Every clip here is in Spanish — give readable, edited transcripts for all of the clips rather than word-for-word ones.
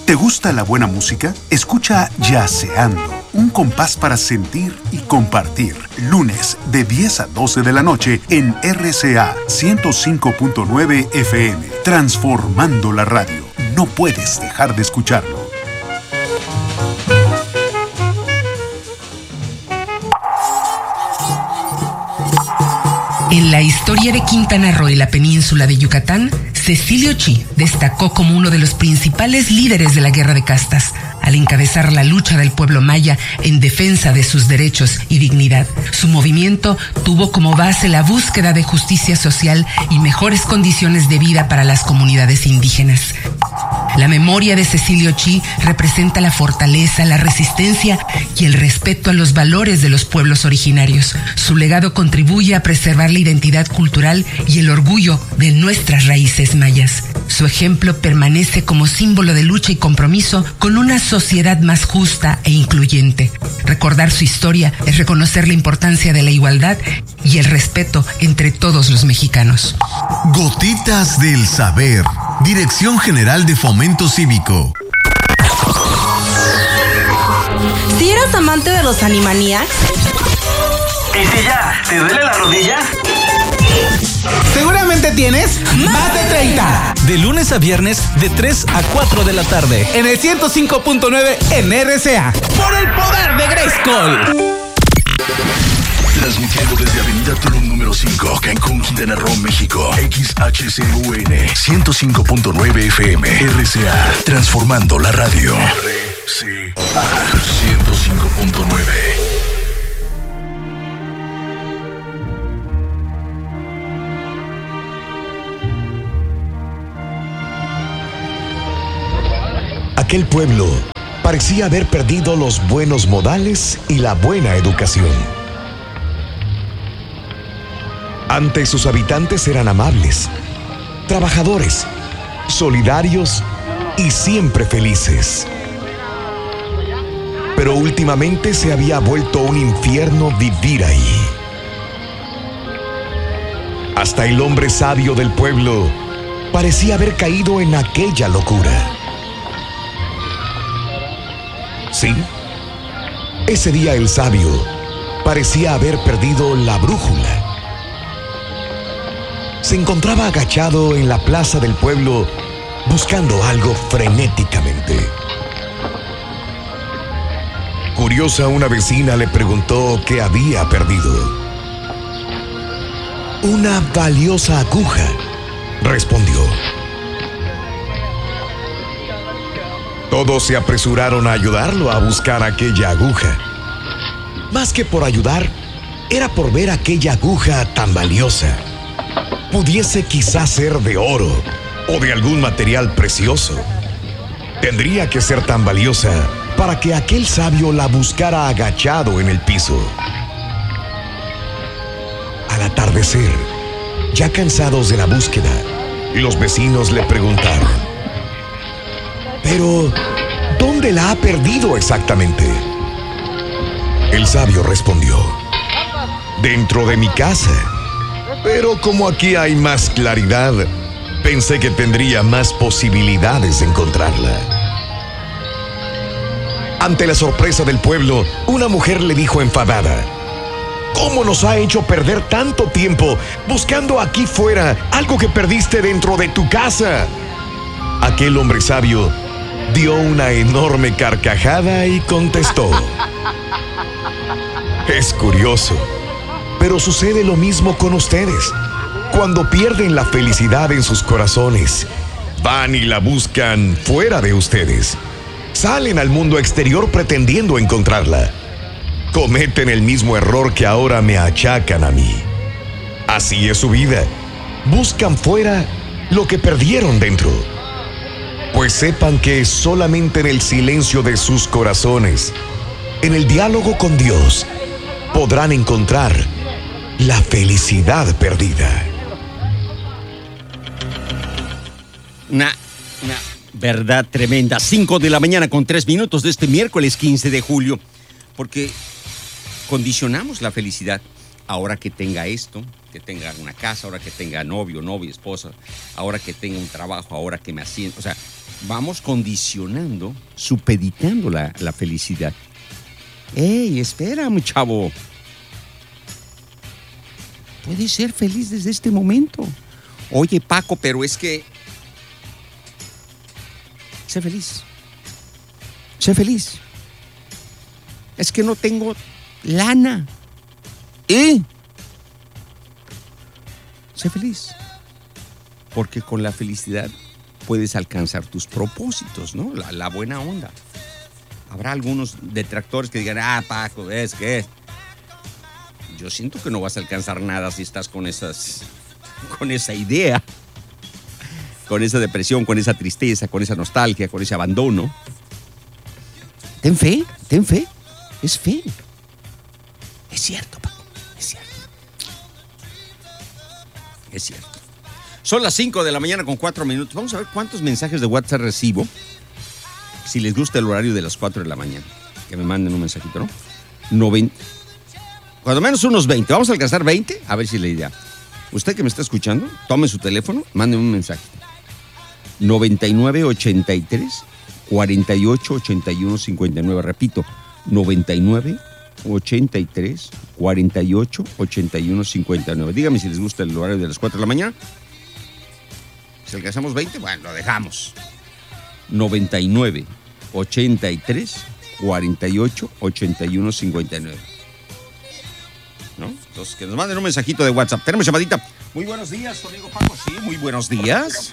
¿Te gusta la buena música? Escucha Yaceando, un compás para sentir y compartir. Lunes de 10 a 12 de la noche en RCA 105.9 FM. Transformando la radio. No puedes dejar de escucharlo. En la historia de Quintana Roo y la península de Yucatán, Cecilio Chi destacó como uno de los principales líderes de la guerra de castas, al encabezar la lucha del pueblo maya en defensa de sus derechos y dignidad. Su movimiento tuvo como base la búsqueda de justicia social y mejores condiciones de vida para las comunidades indígenas. La memoria de Cecilio Chi representa la fortaleza, la resistencia y el respeto a los valores de los pueblos originarios. Su legado contribuye a preservar la identidad cultural y el orgullo de nuestras raíces mayas. Su ejemplo permanece como símbolo de lucha y compromiso con una sociedad más justa e incluyente. Recordar su historia es reconocer la importancia de la igualdad y el respeto entre todos los mexicanos. Gotitas del Saber. Dirección General de Fomento Cívico. ¿Si eras amante de los Animaniacs? ¿Y si ya te duele la rodilla? Seguramente tienes más de 30. De lunes a viernes, de 3 a 4 de la tarde. En el 105.9 en RCA. Por el poder de Grayskull. Transmitiendo desde Avenida Tulum número 5, Cancún, Quintana Roo, México. XHCUN 105.9 FM. RCA. Transformando la radio. RCA 105.9. Aquel pueblo parecía haber perdido los buenos modales y la buena educación. Antes sus habitantes eran amables, trabajadores, solidarios y siempre felices. Pero últimamente se había vuelto un infierno vivir ahí. Hasta el hombre sabio del pueblo parecía haber caído en aquella locura. Sí, ese día el sabio parecía haber perdido la brújula. Se encontraba agachado en la plaza del pueblo buscando algo frenéticamente. Curiosa, una vecina le preguntó qué había perdido. Una valiosa aguja, respondió. Todos se apresuraron a ayudarlo a buscar aquella aguja. Más que por ayudar, era por ver aquella aguja tan valiosa. Pudiese quizás ser de oro o de algún material precioso. Tendría que ser tan valiosa para que aquel sabio la buscara agachado en el piso. Al atardecer, ya cansados de la búsqueda, los vecinos le preguntaron: ¿pero dónde la ha perdido exactamente? El sabio respondió: dentro de mi casa. Pero como aquí hay más claridad, pensé que tendría más posibilidades de encontrarla. Ante la sorpresa del pueblo, una mujer le dijo enfadada: ¿cómo nos ha hecho perder tanto tiempo buscando aquí fuera algo que perdiste dentro de tu casa? Aquel hombre sabio dio una enorme carcajada y contestó: es curioso, pero sucede lo mismo con ustedes. Cuando pierden la felicidad en sus corazones, van y la buscan fuera de ustedes. Salen al mundo exterior pretendiendo encontrarla. Cometen el mismo error que ahora me achacan a mí. Así es su vida. Buscan fuera lo que perdieron dentro. Pues sepan que solamente en el silencio de sus corazones, en el diálogo con Dios, podrán encontrar la felicidad perdida. Una verdad tremenda. 5 de la mañana con 3 minutos de este miércoles 15 de julio. Porque condicionamos la felicidad. Ahora que tenga esto, que tenga una casa, ahora que tenga novio, novia, esposa, ahora que tenga un trabajo, ahora que me ascienda. O sea, vamos condicionando, supeditando la felicidad. ¡Ey, espera, mi chavo! Puedes ser feliz desde este momento. Oye, Paco, pero es que... Sé feliz. Sé feliz. Es que no tengo lana. Sé feliz. Porque con la felicidad puedes alcanzar tus propósitos, ¿no? La buena onda. Habrá algunos detractores que digan, Paco, es que... Yo siento que no vas a alcanzar nada si estás con esa idea, con esa depresión, con esa tristeza, con esa nostalgia, con ese abandono. Ten fe, es fe. Es cierto, Paco, es cierto. Es cierto. Son las 5 de la mañana con 4 minutos. Vamos a ver cuántos mensajes de WhatsApp recibo. Si les gusta el horario de las 4 de la mañana, que me manden un mensajito, ¿no? 90. Cuando menos unos 20. Vamos a alcanzar 20, a ver si la idea. Usted que me está escuchando, tome su teléfono, mande un mensaje. 9983 48 81 59. Repito, 9983 48 81 59. Dígame si les gusta el horario de las 4 de la mañana. Si alcanzamos 20, bueno, lo dejamos. 99 83 48 81 59. ¿No? Entonces, que nos manden un mensajito de WhatsApp. Tenemos llamadita. Muy buenos días, tu amigo Paco. Sí, muy buenos días.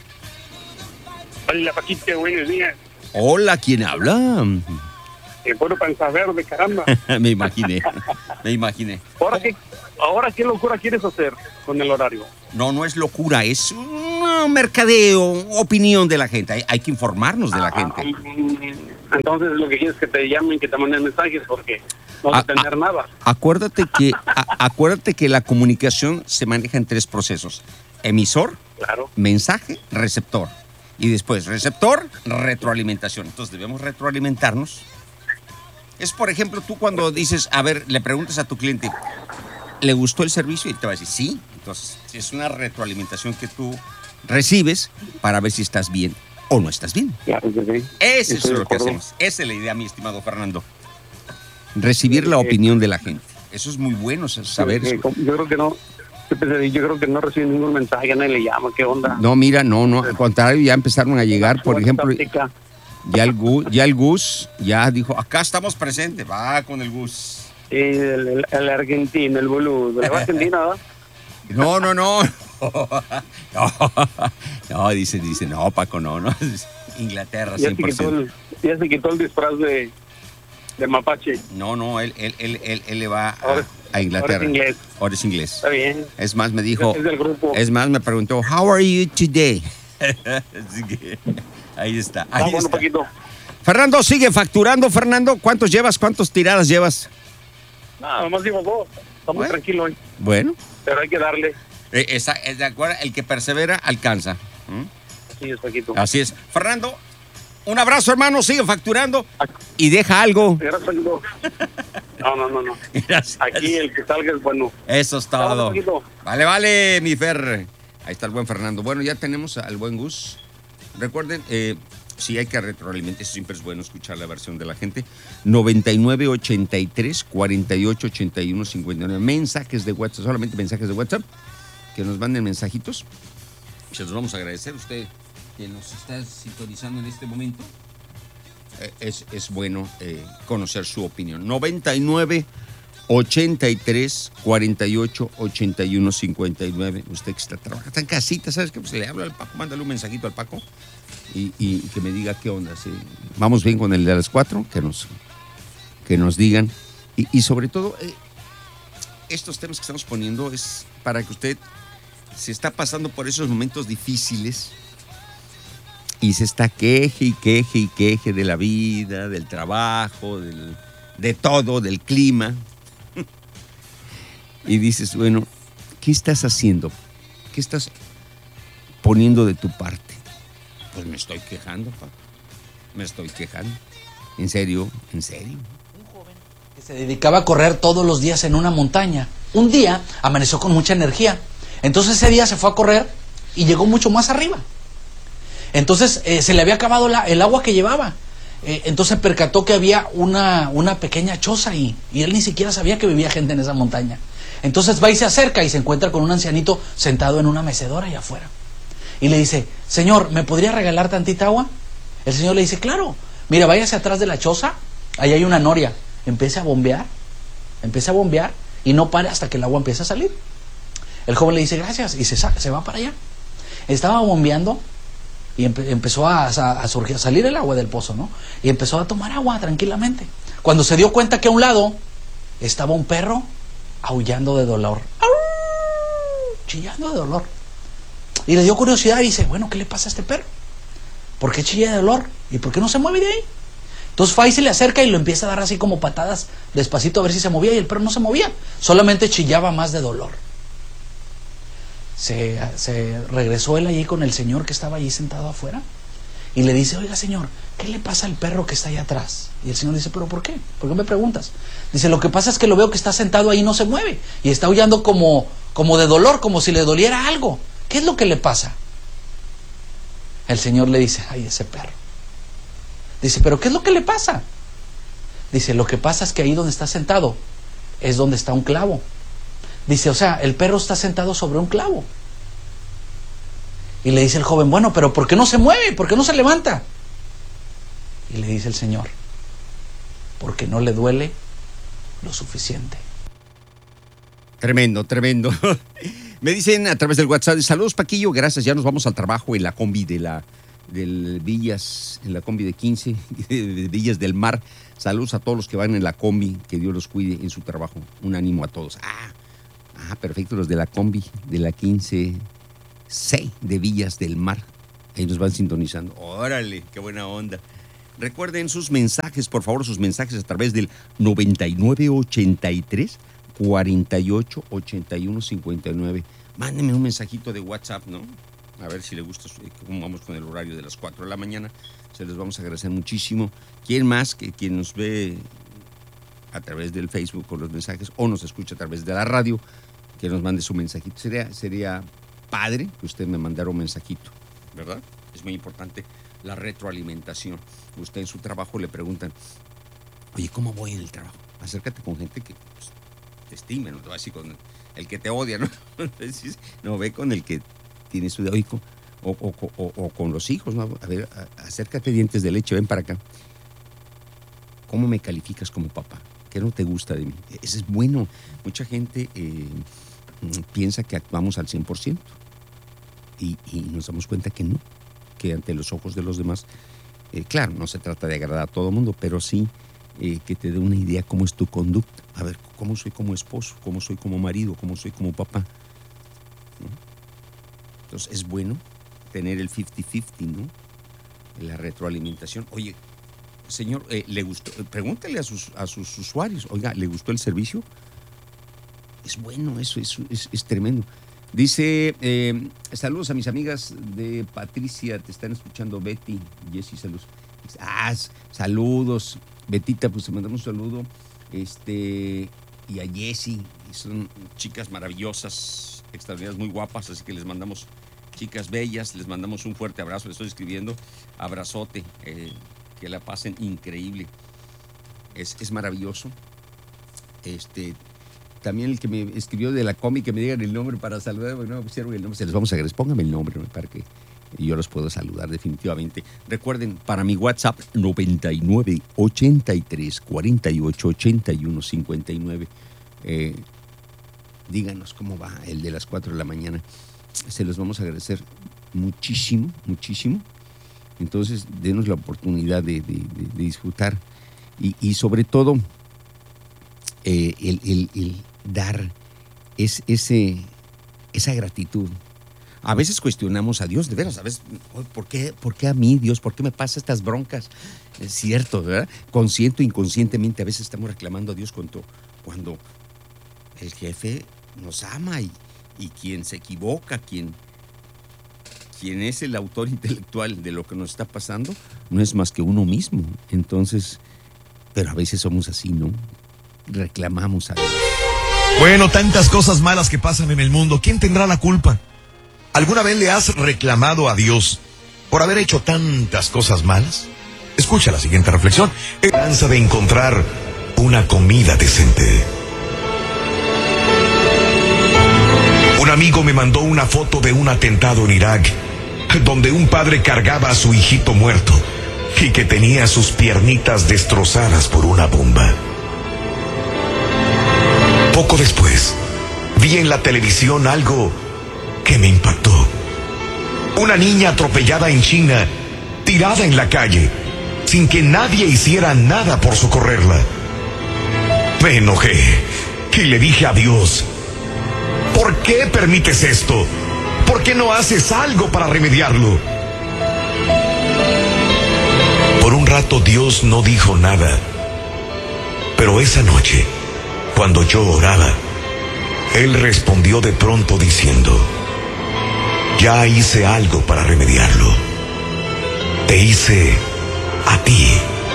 Hola, Paquito, buenos días. Hola, ¿quién habla? El puro panza verde, caramba. Me imaginé. Ahora, ¿qué locura quieres hacer con el horario? No es locura, es un mercadeo, opinión de la gente. Hay que informarnos de la gente. Entonces, lo que quieres es que te llamen, que te manden mensajes, porque no vas a tener nada. Acuérdate que la comunicación se maneja en 3 procesos. Emisor, claro, mensaje, receptor. Y después, receptor, retroalimentación. Entonces, debemos retroalimentarnos. Es, por ejemplo, tú cuando dices, le preguntas a tu cliente, ¿le gustó el servicio? Y te va a decir, sí. Entonces, es una retroalimentación que tú recibes para ver si estás bien o no estás bien. Claro que sí. Eso es lo que hacemos. Esa es la idea, mi estimado Fernando. Recibir la opinión de la gente. Eso es muy bueno saber. Yo creo que no. Yo creo que no recibe ningún mensaje, ya nadie le llama, ¿qué onda? No, mira, no, al contrario, ya empezaron a llegar, por ejemplo, ya el Gus ya dijo, acá estamos presentes, va con el Gus. Sí, el argentino, el boludo, ¿le va a Argentina, ¿verdad? No, dice, no, Paco, no, Inglaterra, 100%. Ya se quitó el disfraz de mapache. No, él le va a Inglaterra. Ahora es inglés. Está bien. Es más, me dijo. Es del grupo. Es más, me preguntó, how are you today? Así que ahí está. Bueno, Paquito. Fernando, sigue facturando, Fernando. ¿Cuántos llevas? ¿Cuántas tiradas llevas? Nada más digo 2. Estamos tranquilos hoy. Bueno. Pero hay que darle. ¿De acuerdo? El que persevera, alcanza. Así es, Paquito. Así es. Fernando, un abrazo, hermano. Sigue facturando y deja algo. Gracias, Paquito. No. Gracias. Aquí el que salga es bueno. Eso es todo. Vale, mi Fer. Ahí está el buen Fernando. Bueno, ya tenemos al buen Gus. Recuerden, sí hay que retroalimentar. Eso siempre es bueno escuchar la versión de la gente. 9983 48 81 59. Mensajes de WhatsApp, solamente mensajes de WhatsApp. Que nos manden mensajitos. Se los vamos a agradecer. Usted que nos está sintonizando en este momento. Es bueno conocer su opinión. 9983 48 81 59. Usted que está trabajando, está en casita, ¿sabes qué? Pues le habla al Paco, mándale un mensajito al Paco y que me diga qué onda. ¿Sí? Vamos bien con el de las 4, que nos digan. Y sobre todo, estos temas que estamos poniendo es para que usted se está pasando por esos momentos difíciles y se está queje de la vida, del trabajo, de todo, del clima. Y dices, bueno, ¿qué estás haciendo? ¿Qué estás poniendo de tu parte? Pues me estoy quejando, Paco. Me estoy quejando. ¿En serio? Un joven que se dedicaba a correr todos los días en una montaña. Un día amaneció con mucha energía. Entonces ese día se fue a correr y llegó mucho más arriba. Entonces se le había acabado el agua que llevaba. Entonces percató que había una pequeña choza ahí, y él ni siquiera sabía que vivía gente en esa montaña. Entonces va y se acerca y se encuentra con un ancianito sentado en una mecedora allá afuera. Y le dice: Señor, ¿me podría regalar tantita agua? El señor le dice: claro, mira, váyase atrás de la choza, ahí hay una noria, empiece a bombear y no pare hasta que el agua empiece a salir. El joven le dice: gracias, y se va para allá. Estaba bombeando y empezó a salir el agua del pozo, ¿no? Y empezó a tomar agua tranquilamente. Cuando se dio cuenta que a un lado estaba un perro aullando de dolor, chillando de dolor. Y le dio curiosidad y dice: bueno, ¿qué le pasa a este perro? ¿Por qué chilla de dolor? ¿Y por qué no se mueve de ahí? Entonces Fay se le acerca y lo empieza a dar así como patadas despacito a ver si se movía, y el perro no se movía, solamente chillaba más de dolor. Se regresó él allí con el señor que estaba allí sentado afuera y le dice: oiga, señor, ¿qué le pasa al perro que está allá atrás? Y el señor dice: ¿pero por qué? ¿Por qué me preguntas? Dice: lo que pasa es que lo veo que está sentado ahí y no se mueve, y está aullando como de dolor, como si le doliera algo. ¿Qué es lo que le pasa? El señor le dice: ay, ese perro. Dice: ¿pero qué es lo que le pasa? Dice: lo que pasa es que ahí donde está sentado es donde está un clavo. Dice: o sea, el perro está sentado sobre un clavo. Y le dice el joven: bueno, pero ¿por qué no se mueve? ¿Por qué no se levanta? Y le dice el señor: porque no le duele lo suficiente. Tremendo, tremendo. Me dicen a través del WhatsApp: saludos, Paquillo, gracias, ya nos vamos al trabajo en la combi del Villas, en la combi de 15, de Villas del Mar. Saludos a todos los que van en la combi, que Dios los cuide en su trabajo. Un ánimo a todos. Perfecto, los de la combi de la 15C de Villas del Mar. Ahí nos van sintonizando. Órale, qué buena onda. Recuerden sus mensajes, por favor, sus mensajes a través del 9983 48 81 59. Mándenme un mensajito de WhatsApp, ¿no? A ver si les gusta cómo vamos con el horario de las 4 de la mañana. Se les vamos a agradecer muchísimo. ¿Quién más que quien nos ve a través del Facebook con los mensajes o nos escucha a través de la radio, que nos mande su mensajito? Sería padre que usted me mandara un mensajito, ¿verdad? Es muy importante la retroalimentación. Usted en su trabajo le preguntan: oye, ¿cómo voy en el trabajo? Acércate con gente que te estime, no te va a decir con el que te odia, ¿no? No, ve con el que tiene su oico o con los hijos, ¿no? A ver, acércate, dientes de leche, ven para acá. ¿Cómo me calificas como papá? ¿Qué no te gusta de mí? Eso es bueno. Mucha gente piensa que actuamos al 100% y nos damos cuenta que no, que ante los ojos de los demás, claro, no se trata de agradar a todo el mundo, pero sí que te dé una idea cómo es tu conducta. A ver, cómo soy como esposo, cómo soy como marido, cómo soy como papá, ¿no? Entonces es bueno tener el 50-50, ¿no? La retroalimentación. Oye, señor, ¿le gustó? Pregúntale a sus usuarios: oiga, ¿le gustó el servicio? Es bueno, eso es tremendo. Dice: saludos a mis amigas de Patricia, te están escuchando Betty, Jessy, saludos. Saludos, Betita, pues te mandamos un saludo. Y a Jessy, son chicas maravillosas, extraordinarias, muy guapas, así que les mandamos, chicas bellas, les mandamos un fuerte abrazo. Les estoy escribiendo: abrazote, que la pasen increíble. Es maravilloso. También el que me escribió de la combi, que me digan el nombre para saludar. Bueno, no pusieron el nombre, se les vamos a agradecer. Póngame el nombre, ¿no? Para que yo los puedo saludar definitivamente. Recuerden, para mi WhatsApp, 99 83 48 81 59. Díganos cómo va el de las 4 de la mañana. Se los vamos a agradecer muchísimo, muchísimo. Entonces, denos la oportunidad de disfrutar y sobre todo el dar esa gratitud. A veces cuestionamos a Dios, de veras, a veces, ¿por qué a mí, Dios? ¿Por qué me pasa estas broncas? Es cierto, ¿verdad? Consciente o inconscientemente a veces estamos reclamando a Dios cuando el jefe nos ama y quien se equivoca, quien es el autor intelectual de lo que nos está pasando, no es más que uno mismo. Entonces, pero a veces somos así, ¿no? Reclamamos a Dios. Bueno, tantas cosas malas que pasan en el mundo, ¿quién tendrá la culpa? ¿Alguna vez le has reclamado a Dios por haber hecho tantas cosas malas? Escucha la siguiente reflexión. Esperanza de encontrar una comida decente. Un amigo me mandó una foto de un atentado en Irak, donde un padre cargaba a su hijito muerto y que tenía sus piernitas destrozadas por una bomba. Poco después, vi en la televisión algo que me impactó. Una niña atropellada en China, tirada en la calle, sin que nadie hiciera nada por socorrerla. Me enojé y le dije a Dios: ¿por qué permites esto? ¿Por qué no haces algo para remediarlo? Por un rato Dios no dijo nada, pero esa noche, cuando yo oraba, Él respondió de pronto diciendo: ya hice algo para remediarlo. Te hice a ti.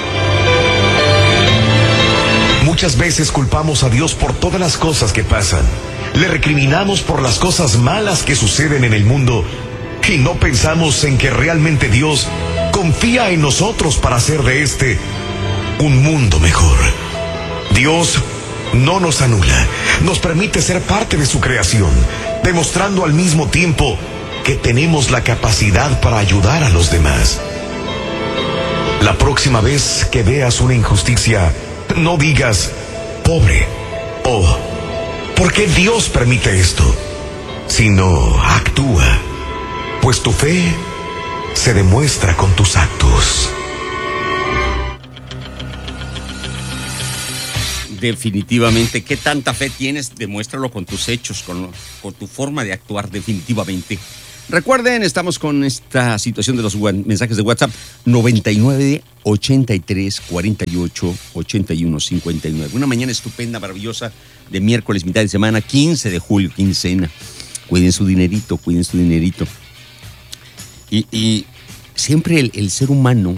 Muchas veces culpamos a Dios por todas las cosas que pasan. Le recriminamos por las cosas malas que suceden en el mundo y no pensamos en que realmente Dios confía en nosotros para hacer de este un mundo mejor. Dios no nos anula, nos permite ser parte de su creación, demostrando al mismo tiempo que tenemos la capacidad para ayudar a los demás. La próxima vez que veas una injusticia, no digas pobre o ¿por qué Dios permite esto? Sino actúa, pues tu fe se demuestra con tus actos. Definitivamente, ¿qué tanta fe tienes? Demuéstralo con tus hechos, con tu forma de actuar, definitivamente. Recuerden, estamos con esta situación de los mensajes de WhatsApp 99 83 48 81 59. Una mañana estupenda, maravillosa, de miércoles, mitad de semana, 15 de julio, quincena. Cuiden su dinerito, cuiden su dinerito. Y siempre el ser humano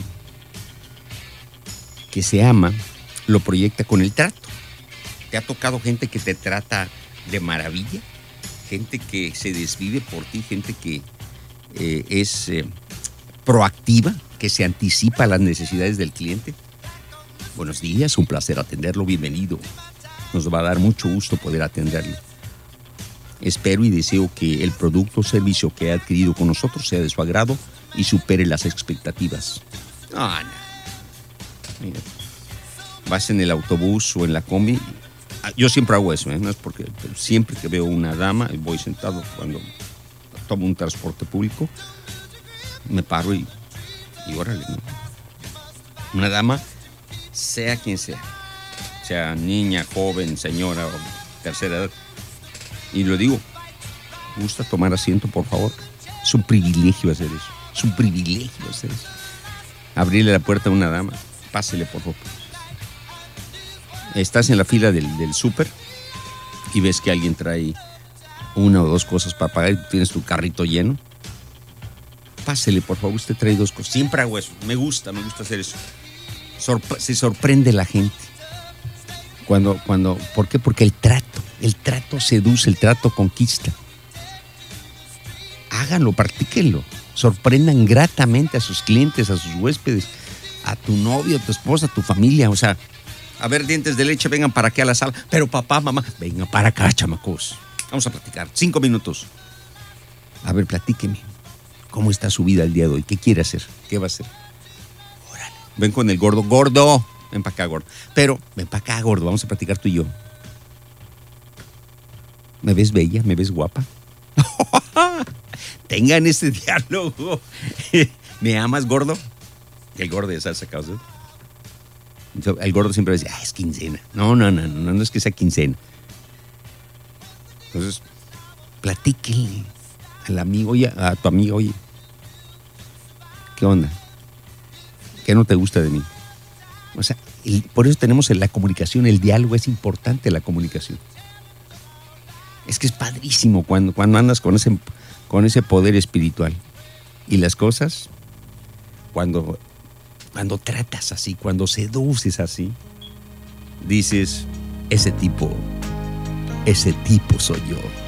que se ama lo proyecta con el trato. ¿Te ha tocado gente que te trata de maravilla? Gente que se desvive por ti, gente que es proactiva, que se anticipa a las necesidades del cliente. Buenos días, un placer atenderlo, bienvenido. Nos va a dar mucho gusto poder atenderlo. Espero y deseo que el producto o servicio que ha adquirido con nosotros sea de su agrado y supere las expectativas. No. Mira, vas en el autobús o en la combi. Yo siempre hago eso, no es porque, pero siempre que veo una dama, voy sentado cuando tomo un transporte público, me paro y órale, ¿no? Una dama, sea quien sea niña, joven, señora o tercera edad, y lo digo, ¿gusta tomar asiento, por favor? Es un privilegio hacer eso, es un privilegio hacer eso. Abrirle la puerta a una dama, pásele, por favor. Estás en la fila del súper y ves que alguien trae una o dos cosas para pagar y tienes tu carrito lleno. Pásele, por favor, usted trae dos cosas. Siempre hago eso, me gusta hacer eso. Se sorprende la gente. ¿Por qué? Porque el trato seduce, el trato conquista. Háganlo, practíquenlo. Sorprendan gratamente a sus clientes, a sus huéspedes, a tu novio, a tu esposa, a tu familia, o sea... A ver, dientes de leche, vengan para acá a la sala. Pero papá, mamá, vengan para acá, chamacos. Vamos a platicar. 5 minutos. A ver, platíqueme. ¿Cómo está su vida el día de hoy? ¿Qué quiere hacer? ¿Qué va a hacer? Órale. Ven con el gordo. Gordo. Ven para acá, gordo. Pero, ven para acá, gordo. Vamos a platicar tú y yo. ¿Me ves bella? ¿Me ves guapa? Tengan ese diálogo. ¿Me amas, gordo? El gordo ya se acaba. El gordo siempre dice, es quincena. No es que sea quincena. Entonces, platíquele al amigo, oye, a tu amigo, oye, ¿qué onda? ¿Qué no te gusta de mí? O sea, por eso tenemos la comunicación, el diálogo, es importante la comunicación. Es que es padrísimo cuando andas con ese poder espiritual. Y las cosas, cuando tratas así, cuando seduces así, dices, ese tipo soy yo.